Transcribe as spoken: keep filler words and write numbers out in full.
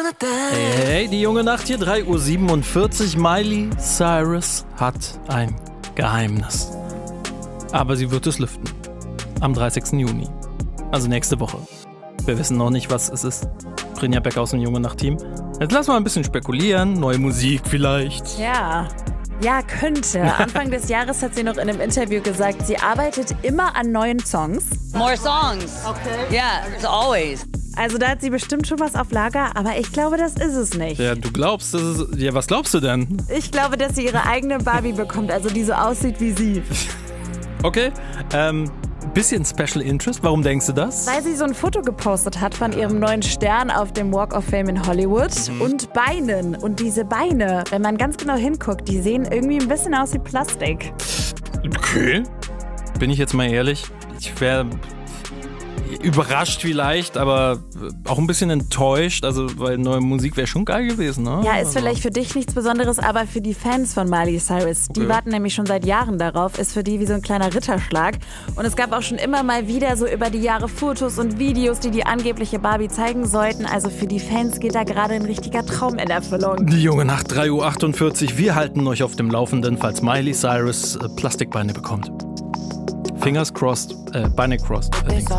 Hey, hey, die junge Nacht hier, drei Uhr siebenundvierzig. Miley Cyrus hat ein Geheimnis. Aber sie wird es lüften. Am dreißigsten Juni. Also nächste Woche. Wir wissen noch nicht, was es ist. Brinja Beck aus dem Junge Nacht-Team. Jetzt lass mal ein bisschen spekulieren. Neue Musik vielleicht. Ja. Ja, könnte. Anfang des Jahres hat sie noch in einem Interview gesagt, sie arbeitet immer an neuen Songs. More songs. Okay. Yeah, it's always. Also da hat sie bestimmt schon was auf Lager, aber ich glaube, das ist es nicht. Ja, du glaubst, das ist... Ja, was glaubst du denn? Ich glaube, dass sie ihre eigene Barbie bekommt, also die so aussieht wie sie. Okay, ähm... bisschen Special Interest. Warum denkst du das? Weil sie so ein Foto gepostet hat von ihrem neuen Stern auf dem Walk of Fame in Hollywood mhm. und Beinen. Und diese Beine, wenn man ganz genau hinguckt, die sehen irgendwie ein bisschen aus wie Plastik. Okay. Bin ich jetzt mal ehrlich, ich wäre überrascht vielleicht, aber auch ein bisschen enttäuscht, also weil neue Musik wäre schon geil gewesen, ne? Ja, ist also. vielleicht für dich nichts Besonderes, aber für die Fans von Miley Cyrus, die okay. warten nämlich schon seit Jahren darauf, ist für die wie so ein kleiner Ritterschlag. Und es gab auch schon immer mal wieder so über die Jahre Fotos und Videos, die die angebliche Barbie zeigen sollten. Also für die Fans geht da gerade ein richtiger Traum in Erfüllung. Die junge Nacht, drei Uhr achtundvierzig. Wir halten euch auf dem Laufenden, falls Miley Cyrus äh, Plastikbeine bekommt. Fingers crossed, äh, Beine crossed. Äh,